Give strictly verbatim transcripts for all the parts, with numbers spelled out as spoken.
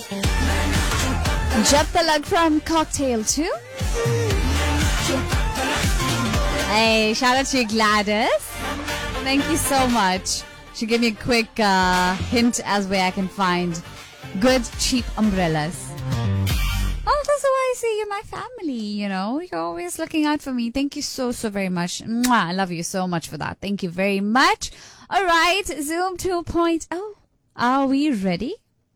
Jab Talak from Cocktail two. Hey, shout out to Gladys. Thank you so much. She gave me a quick uh, hint as where I can find good, cheap umbrellas. Oh, that's why I say you're my family, you know. You're always looking out for me. Thank you so, so very much. Mwah, I love you so much for that. Thank you very much. All right, Zoom two point oh. Are we ready?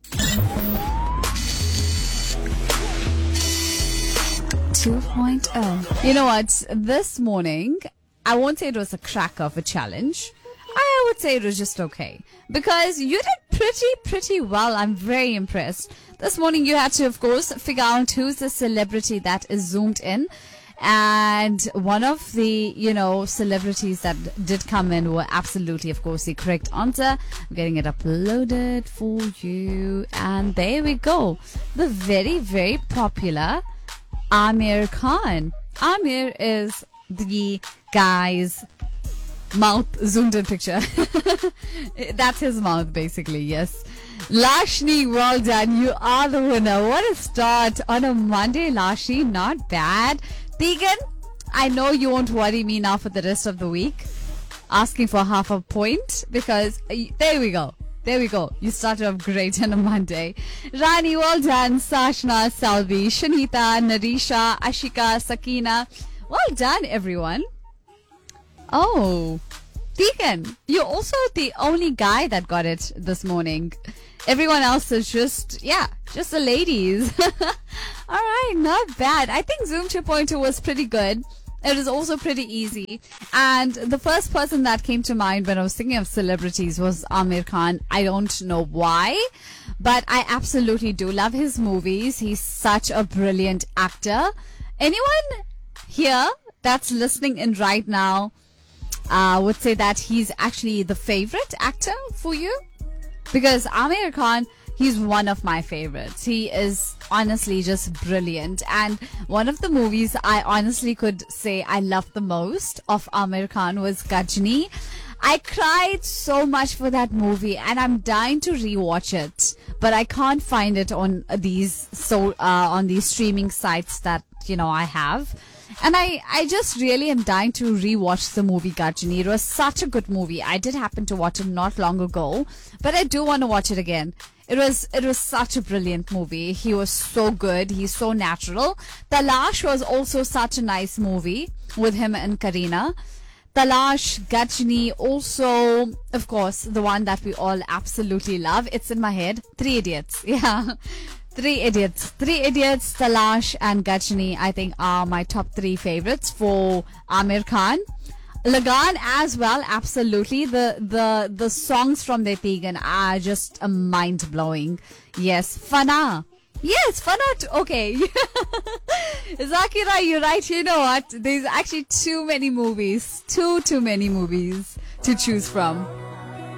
two point oh. You know what? This morning, I won't say it was a cracker of a challenge. I would say it was just okay. Because you did pretty, pretty well. I'm very impressed. This morning, you had to, of course, figure out who's the celebrity that is zoomed in. And one of the, you know, celebrities that did come in were absolutely, of course, the correct answer. I'm getting it uploaded for you. And there we go. The very, very popular Aamir Khan. Aamir is the guy's mouth zoomed in picture. That's his mouth, basically, yes. Lashni, well done. You are the winner. What a start on a Monday, Lashni. Not bad. Tegan, I know you won't worry me now for the rest of the week asking for half a point because uh, there we go. There we go. You started off great on a Monday. Rani, well done. Sashna, Salvi, Shanita, Narisha, Ashika, Sakina. Well done, everyone. Oh, Tegan, you're also the only guy that got it this morning. Everyone else is just, yeah, just the ladies. All right, not bad. I think Zoom two point oh was pretty good. It was also pretty easy. And the first person that came to mind when I was thinking of celebrities was Aamir Khan. I don't know why, but I absolutely do love his movies. He's such a brilliant actor. Anyone here that's listening in right now uh, would say that he's actually the favorite actor for you? Because Aamir Khan, he's one of my favorites. He is honestly just brilliant. And one of the movies I honestly could say I loved the most of Aamir Khan was Ghajini. I cried so much for that movie and I'm dying to rewatch it. But I can't find it on these so uh, on these streaming sites that, you know, I have. And I, I just really am dying to rewatch the movie Ghajini. It was such a good movie. I did happen to watch it not long ago, but I do want to watch it again. It was it was such a brilliant movie. He was so good. He's so natural. Talash was also such a nice movie with him and Kareena. Talash, Ghajini, also, of course, the one that we all absolutely love. It's in my head. Three Idiots. Yeah. Three Idiots. Three Idiots, Talash and Ghajini, I think, are my top three favorites for Aamir Khan. Lagan as well, absolutely. The the the songs from the Tegan are just uh, mind blowing. Yes, Fana. Yes, Fana. T- okay, Zakira, you're right. You know what? There's actually too many movies. Too too many movies to choose from.